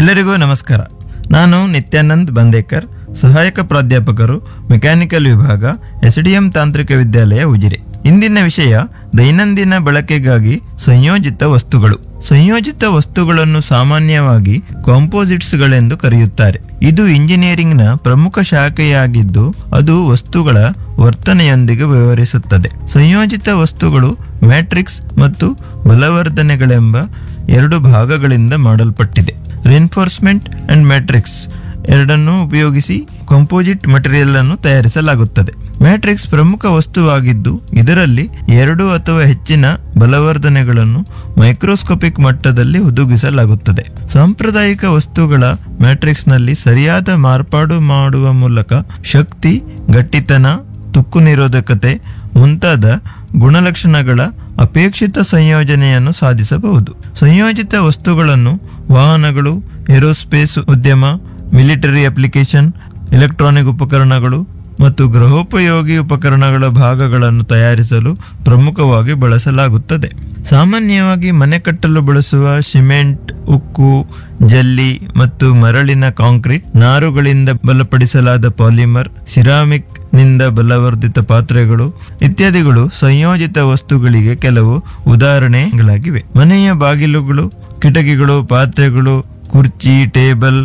ಎಲ್ಲರಿಗೂ ನಮಸ್ಕಾರ. ನಾನು ನಿತ್ಯಾನಂದ್ ಬಂದೇಕರ್, ಸಹಾಯಕ ಪ್ರಾಧ್ಯಾಪಕರು, ಮೆಕ್ಯಾನಿಕಲ್ ವಿಭಾಗ, ಎಸ್ಡಿಎಂ ತಾಂತ್ರಿಕ ವಿದ್ಯಾಲಯ ಉಜಿರೆ. ಇಂದಿನ ವಿಷಯ ದೈನಂದಿನ ಬಳಕೆಗಾಗಿ ಸಂಯೋಜಿತ ವಸ್ತುಗಳು. ಸಂಯೋಜಿತ ವಸ್ತುಗಳನ್ನು ಸಾಮಾನ್ಯವಾಗಿ ಕಾಂಪೋಸಿಟ್ಸ್ಗಳೆಂದು ಕರೆಯುತ್ತಾರೆ. ಇದು ಇಂಜಿನಿಯರಿಂಗ್ನ ಪ್ರಮುಖ ಶಾಖೆಯಾಗಿದ್ದು, ಅದು ವಸ್ತುಗಳ ವರ್ತನೆಯೊಂದಿಗೆ ವ್ಯವಹರಿಸುತ್ತದೆ. ಸಂಯೋಜಿತ ವಸ್ತುಗಳು ಮ್ಯಾಟ್ರಿಕ್ಸ್ ಮತ್ತು ಬಲವರ್ಧನೆಗಳೆಂಬ ಎರಡು ಭಾಗಗಳಿಂದ ಮಾಡಲ್ಪಟ್ಟಿದೆ. ರಿನ್ಫೋರ್ಸ್ಮೆಂಟ್ ಅಂಡ್ ಮ್ಯಾಟ್ರಿಕ್ಸ್ ಎರಡನ್ನೂ ಉಪಯೋಗಿಸಿ ಕಾಂಪೋಸಿಟ್ ಮಟೀರಿಯಲ್ ಅನ್ನು ತಯಾರಿಸಲಾಗುತ್ತದೆ. ಮ್ಯಾಟ್ರಿಕ್ಸ್ ಪ್ರಮುಖ ವಸ್ತುವಾಗಿದ್ದು, ಇದರಲ್ಲಿ ಎರಡು ಅಥವಾ ಹೆಚ್ಚಿನ ಬಲವರ್ಧನೆಗಳನ್ನು ಮೈಕ್ರೋಸ್ಕೋಪಿಕ್ ಮಟ್ಟದಲ್ಲಿ ಹುದುಗಿಸಲಾಗುತ್ತದೆ. ಸಾಂಪ್ರದಾಯಿಕ ವಸ್ತುಗಳ ಮ್ಯಾಟ್ರಿಕ್ಸ್ನಲ್ಲಿ ಸರಿಯಾದ ಮಾರ್ಪಾಡು ಮಾಡುವ ಮೂಲಕ ಶಕ್ತಿ, ಗಟ್ಟಿತನ, ತುಕ್ಕು ನಿರೋಧಕತೆ ಮುಂತಾದ ಗುಣಲಕ್ಷಣಗಳ ಅಪೇಕ್ಷಿತ ಸಂಯೋಜನೆಯನ್ನು ಸಾಧಿಸಬಹುದು. ಸಂಯೋಜಿತ ವಸ್ತುಗಳನ್ನು ವಾಹನಗಳು, ಏರೋಸ್ಪೇಸ್ ಉದ್ಯಮ, ಮಿಲಿಟರಿ ಅಪ್ಲಿಕೇಶನ್, ಎಲೆಕ್ಟ್ರಾನಿಕ್ ಉಪಕರಣಗಳು ಮತ್ತು ಗೃಹೋಪಯೋಗಿ ಉಪಕರಣಗಳ ಭಾಗಗಳನ್ನು ತಯಾರಿಸಲು ಪ್ರಮುಖವಾಗಿ ಬಳಸಲಾಗುತ್ತದೆ. ಸಾಮಾನ್ಯವಾಗಿ ಮನೆ ಕಟ್ಟಲು ಬಳಸುವ ಸಿಮೆಂಟ್, ಉಕ್ಕು, ಜಲ್ಲಿ ಮತ್ತು ಮರಳಿನ ಕಾಂಕ್ರೀಟ್, ನಾರುಗಳಿಂದ ಬಲಪಡಿಸಲಾದ ಪಾಲಿಮರ್, ಸಿರಾಮಿಕ್ ನಿಂದ ಬಲವರ್ಧಿತ ಪಾತ್ರೆಗಳು ಇತ್ಯಾದಿಗಳು ಸಂಯೋಜಿತ ವಸ್ತುಗಳಿಗೆ ಕೆಲವು ಉದಾಹರಣೆಗಳಾಗಿವೆ. ಮನೆಯ ಬಾಗಿಲುಗಳು, ಕಿಟಕಿಗಳು, ಪಾತ್ರೆಗಳು, ಕುರ್ಚಿ, ಟೇಬಲ್,